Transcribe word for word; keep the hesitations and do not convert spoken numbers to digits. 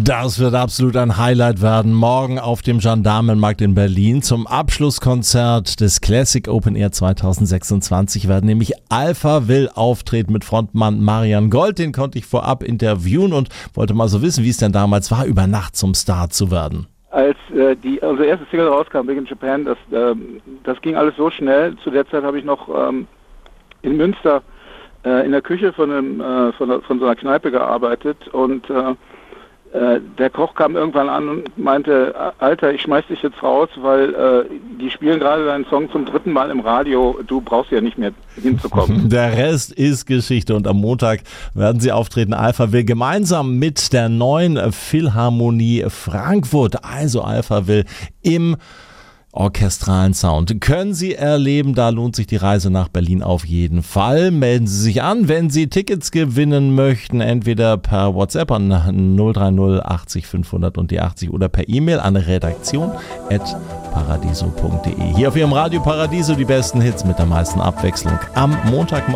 Das wird absolut ein Highlight werden. Morgen auf dem Gendarmenmarkt in Berlin zum Abschlusskonzert des Classic Open Air zwanzig sechsundzwanzig werden nämlich Alpha Will auftreten mit Frontmann Marian Gold. Den konnte ich vorab interviewen und wollte mal so wissen, wie es denn damals war, über Nacht zum Star zu werden. Als äh, die unsere erste Single rauskam, Big in Japan, das, äh, das ging alles so schnell. Zu der Zeit habe ich noch ähm, in Münster äh, in der Küche von, einem, äh, von, von so einer Kneipe gearbeitet und äh, äh, der Koch kam irgendwann an und meinte, Alter, ich schmeiß dich jetzt raus, weil äh, die spielen gerade deinen Song zum dritten Mal im Radio, du brauchst ja nicht mehr hinzukommen. Der Rest ist Geschichte und am Montag werden sie auftreten, Alpha Will, gemeinsam mit der neuen Philharmonie Frankfurt, also Alpha Will im orchestralen Sound. Können Sie erleben, da lohnt sich die Reise nach Berlin auf jeden Fall. Melden Sie sich an, wenn Sie Tickets gewinnen möchten, entweder per WhatsApp an null drei null achtzig fünfhundert und die achtzig oder per E-Mail an redaktion at paradiso punkt de. Hier auf Ihrem Radio Paradiso die besten Hits mit der meisten Abwechslung am Montagmorgen.